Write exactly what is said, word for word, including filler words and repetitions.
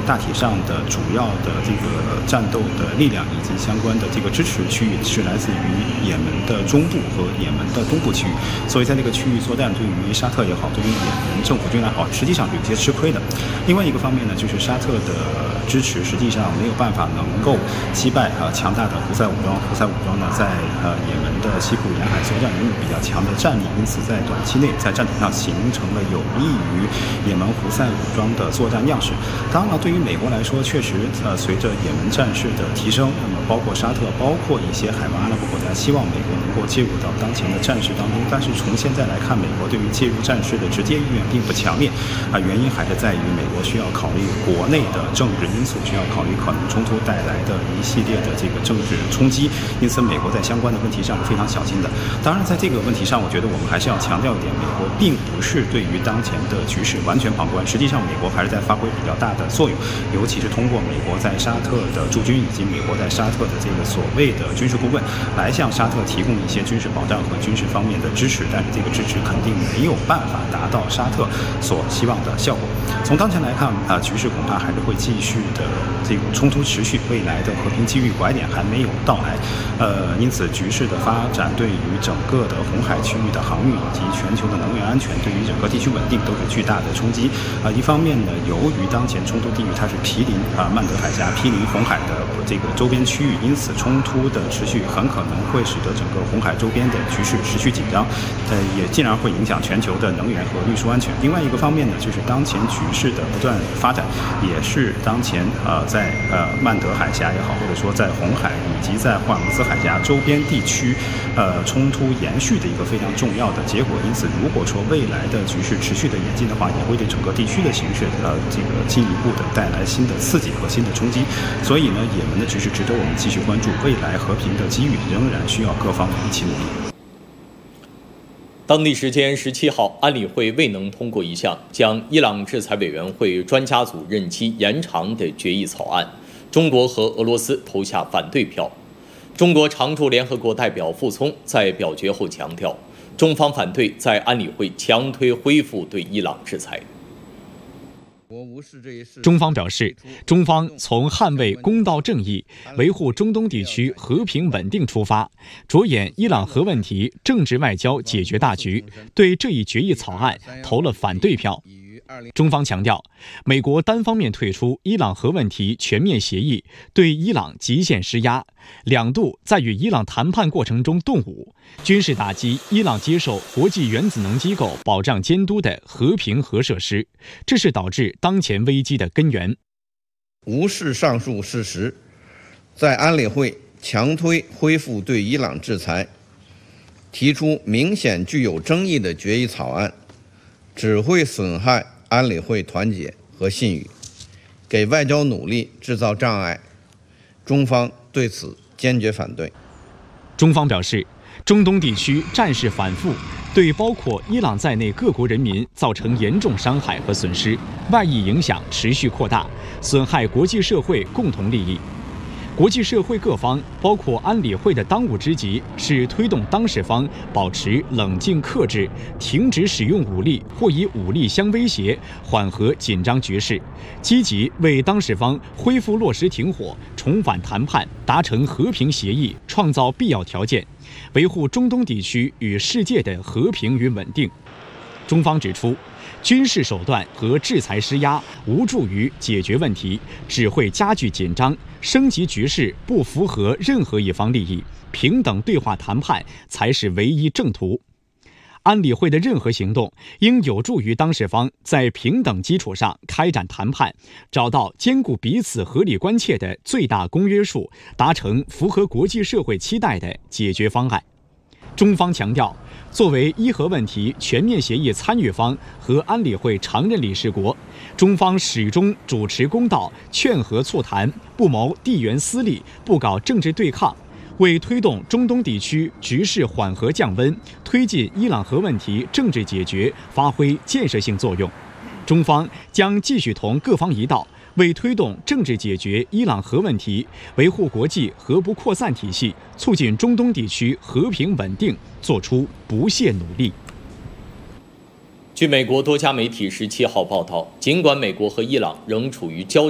大体上的主要的这个战斗的力量以及相关的这个支持区域是来自于也门的中部和也门的东部区域，所以在那个区域作战，对于沙特也好，对于也门政府军来好，实际上是有些吃亏的。另外一个方面呢，就是沙特的支持实际上没有办法能够击败啊强大的胡塞武装。胡塞武装呢，在呃也门的西部沿海作战拥有比较强的战力，因此在短期内在战场上形成了有利于也门胡塞武装的作战样式。当然了，对于美国来说，确实呃随着也门战事的提升，那么包括沙特，包括一些海湾阿拉伯国家，希望美国能够介入到当前的战事当中。但是从现在来看，美国对于介入战事的直接意愿并不强烈啊，原因还是在于美国需要考虑国内的政治因素，需要考虑可能冲突带来的一系列的这个政治冲击，因此美国在相关的问题上是非常小心的。当然，在这个问题上，我觉得我们还是要强调一点，美国并不是对于当前的局势完全旁观，实际上美国还是在发挥比较大的作用，尤其是通过美国在沙特的驻军以及美国在沙特的这个所谓的军事顾问，来向沙特提供一些军事保障和军事方面的支持，但是这个支持肯定没有办法达到沙特所希望的效果。从当前来看啊，局势恐怕还是会继续的这个冲突持续，未来的和平机遇拐点还没有到来，呃，因此局势的发展对于整个的红海区域的航运以及全球的能源安全，对于整个地区稳定都是巨大的冲击啊。一方面呢，由于当前冲突地域它是毗邻啊曼德海峡、毗邻红海的这个周边区域，因此冲突的持续很可能会使得整个红海周边的局势持续紧张，呃，也进而会影响全球的能源和运输安全。另外一个方面呢，就是当前局势的不断发展，也是当前呃在呃曼德海峡也好，或者说在红海以及在霍尔木兹海峡周边地区呃冲突延续的一个非常重要的结果。因此，如果说未来的局势持续的演进的话，也会对整个地区的形势呃这个进一步的带来新的刺激和新的冲击。所以呢，也门的局势值得我们继续关注，未来和平的机遇仍然需要各方一起努力。 当地时间十七号，安理会未能通过一项将伊朗制裁委员会专家组任期延长的决议草案，中国和俄罗斯投下反对票。中国常驻联合国代表傅聪在表决后强调，中方反对在安理会强推恢复对伊朗制裁。 中方表示，中方从捍卫公道正义、维护中东地区和平稳定出发，着眼伊朗核问题政治外交解决大局，对这一决议草案投了反对票。中方强调，美国单方面退出伊朗核问题全面协议，对伊朗极限施压，两度在与伊朗谈判过程中动武，军事打击伊朗接受国际原子能机构保障监督的和平核设施，这是导致当前危机的根源。 无视上述事实，在安理会强推恢复对伊朗制裁，提出明显具有争议的决议草案，只会损害安理会团结和信誉，给外交努力制造障碍，中方对此坚决反对。 中方表示，中东地区战事反复，对包括伊朗在内各国人民造成严重伤害和损失，外溢影响持续扩大，损害国际社会共同利益。国际社会各方，包括安理会的当务之急是推动当事方保持冷静克制，停止使用武力或以武力相威胁，缓和紧张局势，积极为当事方恢复落实停火、重返谈判、达成和平协议创造必要条件，维护中东地区与世界的和平与稳定。中方指出，军事手段和制裁施压无助于解决问题，只会加剧紧张，升级局势不符合任何一方利益，平等对话谈判才是唯一正途。安理会的任何行动应有助于当事方在平等基础上开展谈判，找到兼顾彼此合理关切的最大公约数，达成符合国际社会期待的解决方案。中方强调，作为伊核问题全面协议参与方和安理会常任理事国，中方始终主持公道，劝和促谈，不谋地缘私利，不搞政治对抗，为推动中东地区局势缓和降温，推进伊朗核问题政治解决发挥建设性作用。中方将继续同各方一道，为推动政治解决伊朗核问题，维护国际核不扩散体系，促进中东地区和平稳定做出不懈努力。 据美国多家媒体十七号报道，尽管美国和伊朗仍处于交